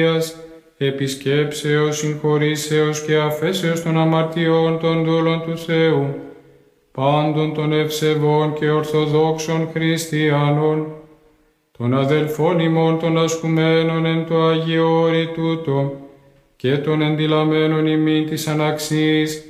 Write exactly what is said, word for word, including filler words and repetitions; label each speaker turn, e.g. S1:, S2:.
S1: επισκέψεως, συγχωρήσεως και αφέσεως των αμαρτιών των δούλων του Θεού, πάντων των ευσεβών και ορθοδόξων χριστιανών, των αδελφών ημών των ασκουμένων εν το Αγίο Όρη τούτο, και των ενδυλαμένων ημίν της αναξής